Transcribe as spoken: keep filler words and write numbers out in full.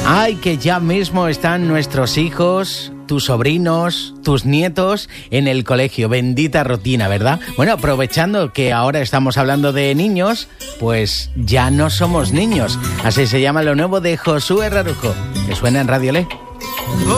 Ay, que ya mismo están nuestros hijos, tus sobrinos, tus nietos en el colegio. Bendita rutina, ¿verdad? Bueno, aprovechando que ahora estamos hablando de niños, pues ya no somos niños. Así se llama lo nuevo de Josué Rarujo, que suena en Radio Le.